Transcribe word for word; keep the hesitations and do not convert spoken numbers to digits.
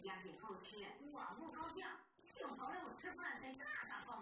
家给后吃， 我不高兴，请朋友吃饭得大大方